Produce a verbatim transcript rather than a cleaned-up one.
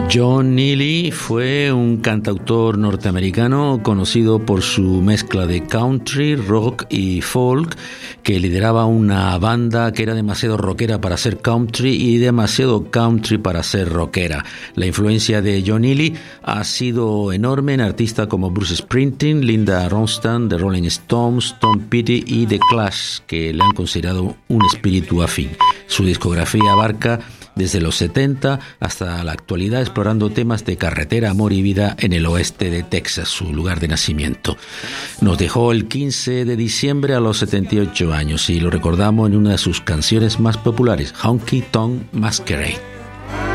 John Neely fue un cantautor norteamericano conocido por su mezcla de country, rock y folk, que lideraba una banda que era demasiado rockera para ser country y demasiado country para ser rockera. La influencia de John Neely ha sido enorme en artistas como Bruce Springsteen, Linda Ronstadt, The Rolling Stones, Tom Petty y The Clash, que le han considerado un espíritu afín. Su discografía abarca desde los setenta hasta la actualidad, explorando temas de carretera, amor y vida en el oeste de Texas, su lugar de nacimiento. Nos dejó el quince de diciembre a los setenta y ocho años y lo recordamos en una de sus canciones más populares, Honky Tonk Masquerade.